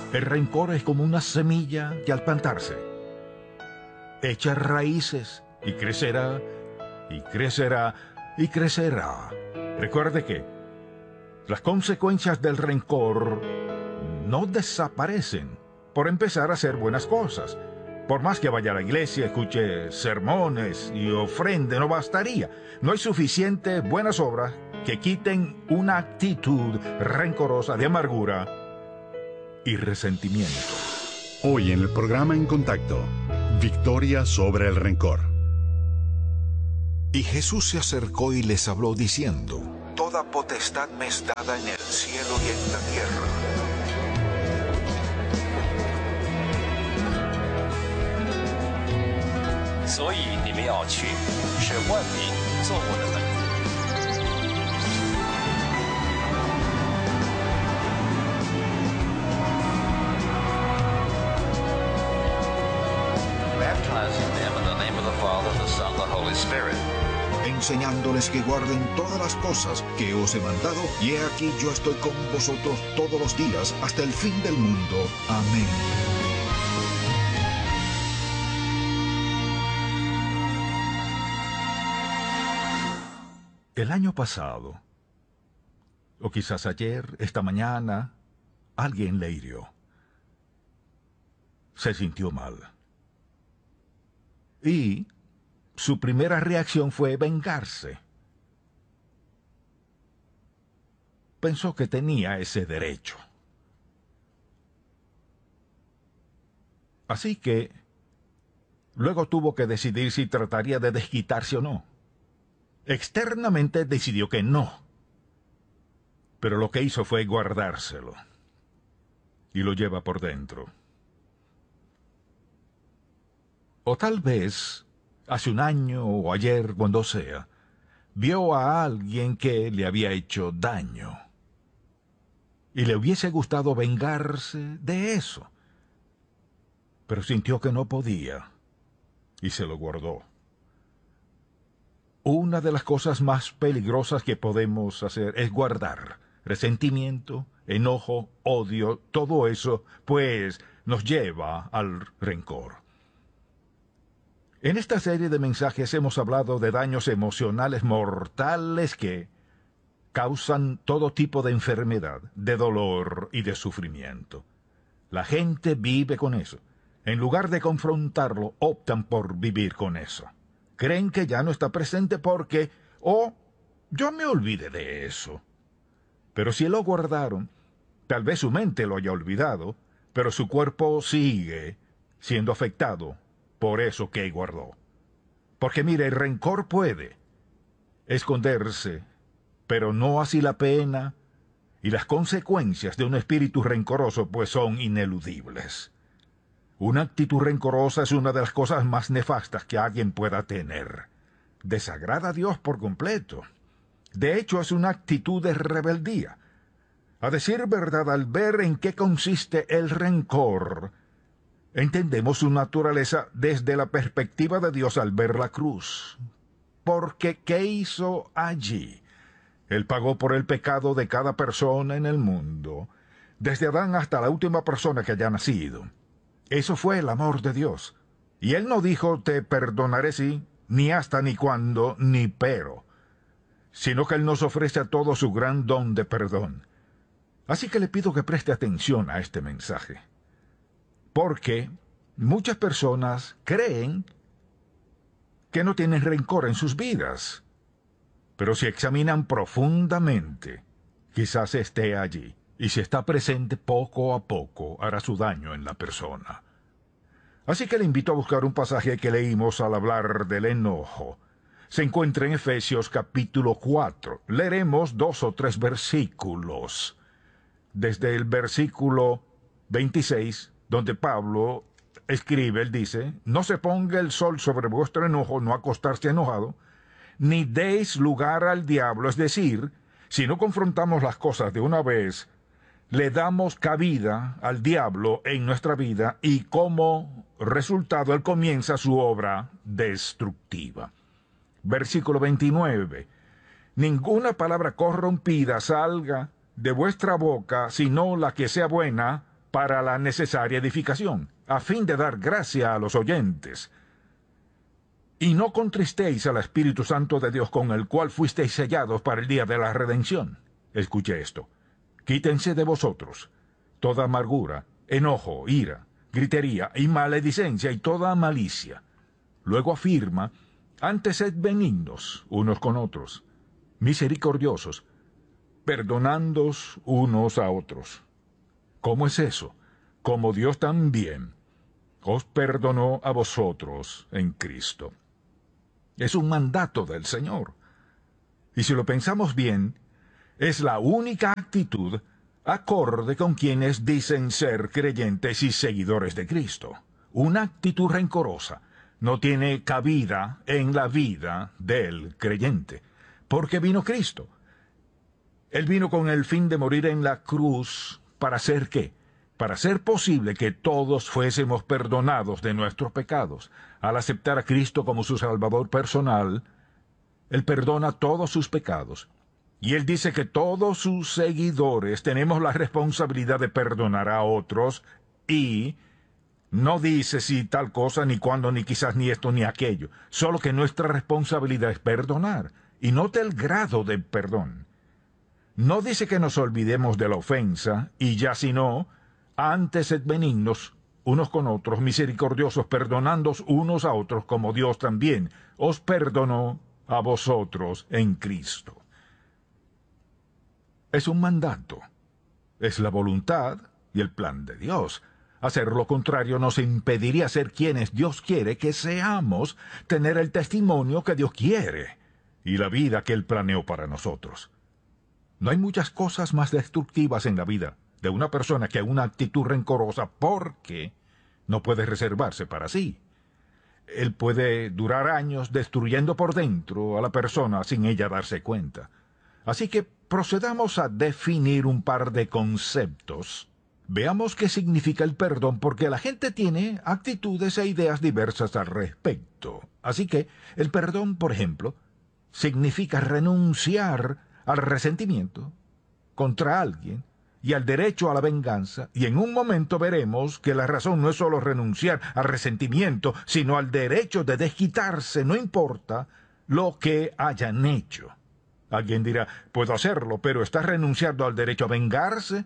El rencor es como una semilla que al plantarse echa raíces y crecerá, y crecerá, y crecerá. Recuerde que las consecuencias del rencor no desaparecen por empezar a hacer buenas cosas. Por más que vaya a la iglesia, escuche sermones y ofrende, no bastaría. No hay suficientes buenas obras que quiten una actitud rencorosa de amargura y resentimiento. Hoy en el programa En Contacto, victoria sobre el rencor. Y Jesús se acercó y les habló diciendo: Toda potestad me es dada en el cielo y en la tierra. Baptizing them in the name of the Father, the Son, the Holy Spirit. Enseñándoles que guarden todas las cosas que os he mandado, y he aquí yo estoy con vosotros todos los días hasta el fin del mundo. Amén. El año pasado, o quizás ayer, esta mañana, alguien le hirió. Se sintió mal. Y su primera reacción fue vengarse. Pensó que tenía ese derecho. Así que luego tuvo que decidir si trataría de desquitarse o no. Externamente decidió que no. Pero lo que hizo fue guardárselo. Y lo lleva por dentro. O tal vez, hace un año o ayer, cuando sea, vio a alguien que le había hecho daño. Y le hubiese gustado vengarse de eso. Pero sintió que no podía. Y se lo guardó. Una de las cosas más peligrosas que podemos hacer es guardar resentimiento, enojo, odio, todo eso, pues nos lleva al rencor. En esta serie de mensajes hemos hablado de daños emocionales mortales que causan todo tipo de enfermedad, de dolor y de sufrimiento. La gente vive con eso. En lugar de confrontarlo, optan por vivir con eso. Creen que ya no está presente porque, yo me olvidé de eso. Pero si lo guardaron, tal vez su mente lo haya olvidado, pero su cuerpo sigue siendo afectado por eso que guardó. Porque mire, el rencor puede esconderse, pero no así la pena, y las consecuencias de un espíritu rencoroso pues son ineludibles. Una actitud rencorosa es una de las cosas más nefastas que alguien pueda tener. Desagrada a Dios por completo. De hecho, es una actitud de rebeldía. A decir verdad, al ver en qué consiste el rencor, entendemos su naturaleza desde la perspectiva de Dios al ver la cruz. Porque, ¿qué hizo allí? Él pagó por el pecado de cada persona en el mundo, desde Adán hasta la última persona que haya nacido. Eso fue el amor de Dios. Y Él no dijo, te perdonaré sí, ni hasta, ni cuándo, ni pero, sino que Él nos ofrece a todos su gran don de perdón. Así que le pido que preste atención a este mensaje. Porque muchas personas creen que no tienen rencor en sus vidas. Pero si examinan profundamente, quizás esté allí. Y si está presente, poco a poco hará su daño en la persona. Así que le invito a buscar un pasaje que leímos al hablar del enojo. Se encuentra en Efesios capítulo 4. Leeremos 2 o 3 versículos. Desde el versículo 26, donde Pablo escribe, él dice: no se ponga el sol sobre vuestro enojo, no acostarse enojado, ni deis lugar al diablo. Es decir, si no confrontamos las cosas de una vez, le damos cabida al diablo en nuestra vida y como resultado él comienza su obra destructiva. Versículo 29. Ninguna palabra corrompida salga de vuestra boca, sino la que sea buena para la necesaria edificación, a fin de dar gracia a los oyentes. Y no contristéis al Espíritu Santo de Dios, con el cual fuisteis sellados para el día de la redención. Escuche esto. Quítense de vosotros toda amargura, enojo, ira, gritería y maledicencia y toda malicia. Luego afirma, antes sed benignos unos con otros, misericordiosos, perdonándoos unos a otros. ¿Cómo es eso? Como Dios también os perdonó a vosotros en Cristo. Es un mandato del Señor. Y si lo pensamos bien, es la única actitud acorde con quienes dicen ser creyentes y seguidores de Cristo. Una actitud rencorosa no tiene cabida en la vida del creyente, porque vino Cristo. Él vino con el fin de morir en la cruz. ¿Para hacer qué? Para hacer posible que todos fuésemos perdonados de nuestros pecados. Al aceptar a Cristo como su Salvador personal, Él perdona todos sus pecados. Y Él dice que todos sus seguidores tenemos la responsabilidad de perdonar a otros, y no dice si tal cosa, ni cuándo, ni quizás, ni esto, ni aquello. Solo que nuestra responsabilidad es perdonar. Y note el grado de perdón. No dice que nos olvidemos de la ofensa, y ya sino, antes sed benignos unos con otros, misericordiosos, perdonándoos unos a otros, como Dios también os perdonó a vosotros en Cristo. Es un mandato. Es la voluntad y el plan de Dios. Hacer lo contrario nos impediría ser quienes Dios quiere que seamos, tener el testimonio que Dios quiere y la vida que Él planeó para nosotros. No hay muchas cosas más destructivas en la vida de una persona que una actitud rencorosa, porque no puede reservarse para sí. Él puede durar años destruyendo por dentro a la persona sin ella darse cuenta. Así que procedamos a definir un par de conceptos. Veamos qué significa el perdón, porque la gente tiene actitudes e ideas diversas al respecto. Así que el perdón, por ejemplo, significa renunciar al resentimiento contra alguien y al derecho a la venganza, y en un momento veremos que la razón no es solo renunciar al resentimiento, sino al derecho de desquitarse, no importa lo que hayan hecho. Alguien dirá, puedo hacerlo, pero ¿estás renunciando al derecho a vengarse?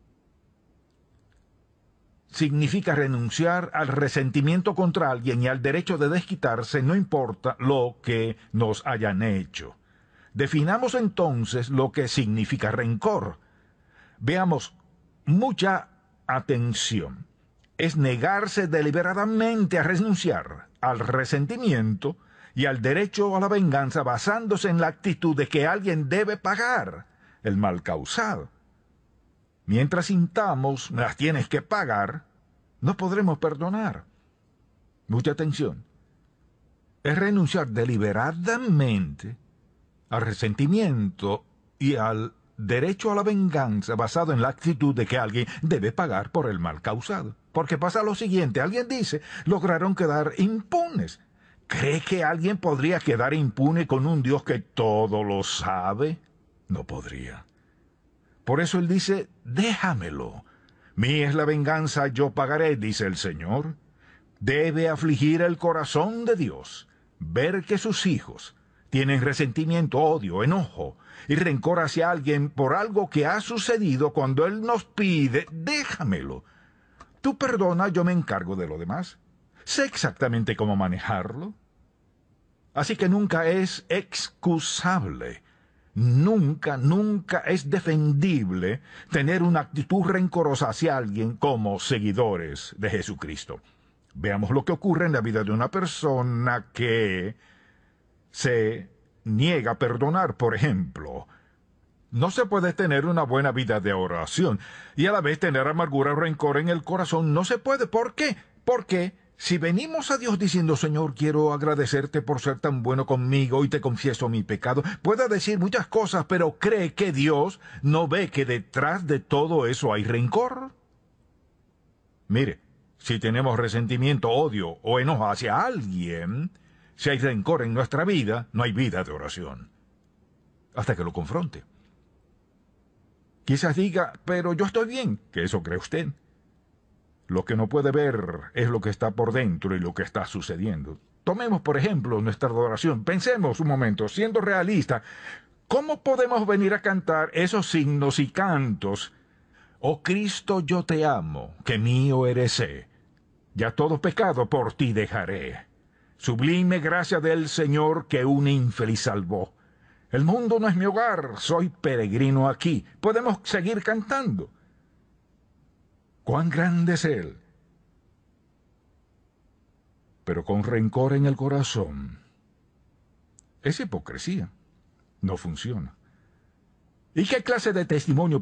Significa renunciar al resentimiento contra alguien y al derecho de desquitarse, no importa lo que nos hayan hecho. Definamos entonces lo que significa rencor. Veamos, mucha atención. Es negarse deliberadamente a renunciar al resentimiento y al derecho a la venganza basándose en la actitud de que alguien debe pagar el mal causado. Mientras sintamos, me las tienes que pagar, no podremos perdonar. Mucha atención. Es renunciar deliberadamente al resentimiento y al derecho a la venganza basado en la actitud de que alguien debe pagar por el mal causado. Porque pasa lo siguiente, alguien dice, lograron quedar impunes. ¿Cree que alguien podría quedar impune con un Dios que todo lo sabe? No podría. Por eso Él dice, déjamelo. Mía es la venganza, yo pagaré, dice el Señor. Debe afligir el corazón de Dios, ver que sus hijos tienen resentimiento, odio, enojo y rencor hacia alguien por algo que ha sucedido cuando Él nos pide, déjamelo. Tú perdona, yo me encargo de lo demás. Sé exactamente cómo manejarlo. Así que nunca es excusable, nunca es defendible tener una actitud rencorosa hacia alguien como seguidores de Jesucristo. Veamos lo que ocurre en la vida de una persona que se niega a perdonar, por ejemplo. No se puede tener una buena vida de oración y a la vez tener amargura o rencor en el corazón. No se puede. ¿Por qué? Porque si venimos a Dios diciendo, Señor, quiero agradecerte por ser tan bueno conmigo y te confieso mi pecado, puede decir muchas cosas, pero cree que Dios no ve que detrás de todo eso hay rencor. Mire, si tenemos resentimiento, odio o enojo hacia alguien, si hay rencor en nuestra vida, no hay vida de oración. Hasta que lo confronte. Quizás diga, pero yo estoy bien, que eso cree usted. Lo que no puede ver es lo que está por dentro y lo que está sucediendo. Tomemos, por ejemplo, nuestra adoración. Pensemos un momento, siendo realistas, ¿cómo podemos venir a cantar esos signos y cantos? Oh Cristo, yo te amo, que mío eres. Ya todo pecado por ti dejaré. Sublime gracia del Señor que un infeliz salvó. El mundo no es mi hogar, soy peregrino aquí. Podemos seguir cantando. ¡Cuán grande es Él! Pero con rencor en el corazón. Es hipocresía. No funciona. ¿Y qué clase de testimonio